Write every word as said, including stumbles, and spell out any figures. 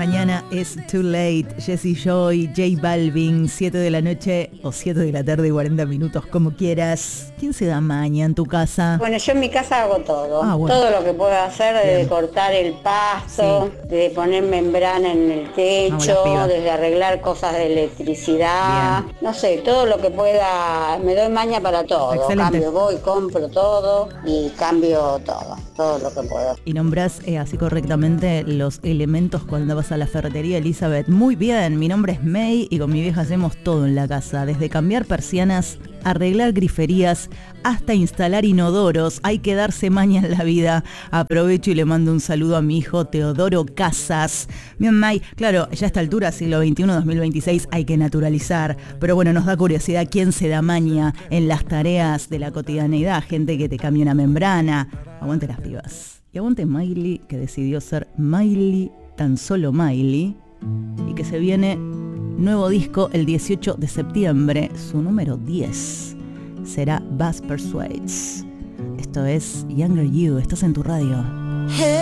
Mañana es Too Late, Jessie Joy, J Balvin, siete de la noche o siete de la tarde, cuarenta minutos, como quieras. ¿Quién se da maña en tu casa? Bueno, yo en mi casa hago todo. Ah, bueno. Todo lo que puedo hacer, desde Bien. cortar el pasto, sí. de poner membrana en el techo, desde arreglar cosas de electricidad. Bien. No sé, todo lo que pueda. Me doy maña para todo. Excelente. Cambio, voy, compro todo y cambio todo. Todo lo que puedo. Y nombrás eh, así correctamente los elementos cuando vas a la ferretería, Elizabeth. Muy bien, mi nombre es May y con mi vieja hacemos todo en la casa. Desde cambiar persianas, arreglar griferías, hasta instalar inodoros. Hay que darse maña en la vida. Aprovecho y le mando un saludo a mi hijo Teodoro Casas. Bien, May, claro, ya a esta altura, siglo veintiuno, dos mil veintiséis, hay que naturalizar. Pero bueno, nos da curiosidad quién se da maña en las tareas de la cotidianeidad. Gente que te cambia una membrana. Aguante las pibas. Y aguante Miley, que decidió ser Miley, tan solo Miley, y que se viene nuevo disco el dieciocho de septiembre, su número diez será Bass Persuades. Esto es Younger You, estás en tu radio.